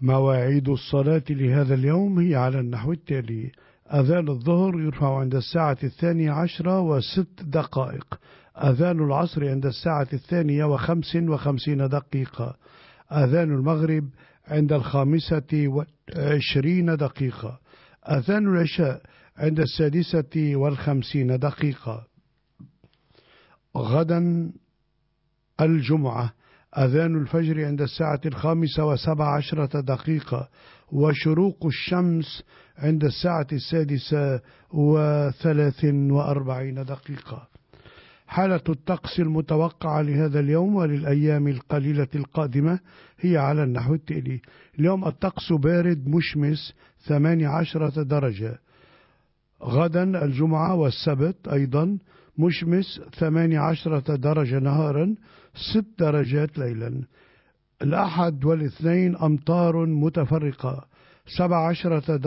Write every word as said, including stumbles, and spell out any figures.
مواعيد الصلاة لهذا اليوم هي على النحو التالي: أذان الظهر يرفع عند الساعة الثانية عشرة وست دقائق، أذان العصر عند الساعة الثانية وخمس وخمسين دقيقة، أذان المغرب عند الخامسة وعشرين دقيقة، أذان العشاء عند السادسة والخمسين دقيقة. غدا الجمعة أذان الفجر عند الساعة الخامسة وسبع عشرة دقيقة، وشروق الشمس عند الساعة السادسة وثلاث وأربعين دقيقة. حالة الطقس المتوقعة لهذا اليوم وللأيام القليلة القادمة هي على النحو التالي: اليوم الطقس بارد مشمس ثمانية عشرة درجة. غدا الجمعة والسبت أيضا مشمس ثمانية عشرة درجة نهارا، ست درجات ليلا. الأحد والاثنين أمطار متفرقة، سبع عشرة درجة